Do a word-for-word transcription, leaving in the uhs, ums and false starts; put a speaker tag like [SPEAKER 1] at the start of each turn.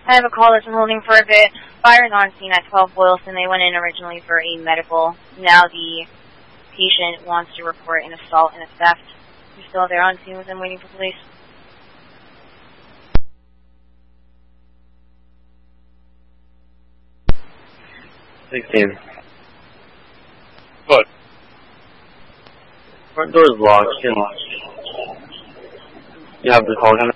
[SPEAKER 1] I have a call that's been holding for a bit. Fire's on scene at twelve Boylston. They went in originally for a medical. Now the patient wants to report an assault and a theft. You're still there on scene with them waiting for police?
[SPEAKER 2] sixteen.
[SPEAKER 3] What?
[SPEAKER 2] Front door's locked. Can you have the call kind of